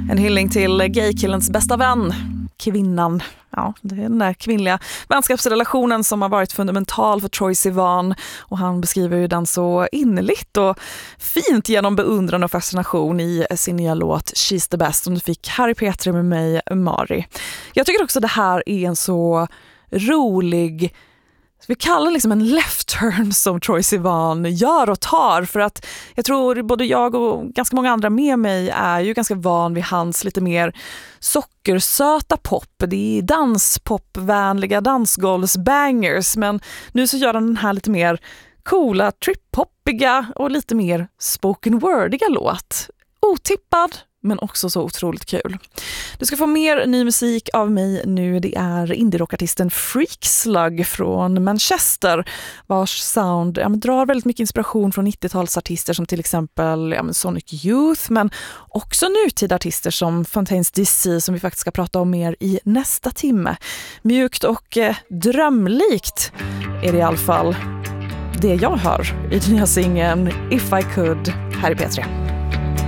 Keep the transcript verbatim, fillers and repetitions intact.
En hyllning till gaykillens bästa vän, kvinnan. Ja, det är den där kvinnliga vänskapsrelationen som har varit fundamental för Troye Sivan, och han beskriver ju den så innerligt och fint genom beundran och fascination i sin nya låt She's the best, som du fick här i P tre med mig, Mari. Jag tycker också det här är en så rolig, vi kallar liksom en left turn som Troye Sivan gör och tar, för att jag tror både jag och ganska många andra med mig är ju ganska van vid hans lite mer sockersöta pop. Det är danspopvänliga dansgolvsbangers, men nu så gör han den här lite mer coola, trip-hoppiga och lite mer spoken wordiga låt. Otippad, men också så otroligt kul. Du ska få mer ny musik av mig nu. Det är indie-rockartisten Freak Slug från Manchester, vars sound ja, men drar väldigt mycket inspiration från nittiotalsartister som till exempel ja, men Sonic Youth, men också nutida artister som Fontaines D C, som vi faktiskt ska prata om mer i nästa timme. Mjukt och eh, drömlikt är det i alla fall det jag hör i den nya singeln If I Could här i P tre.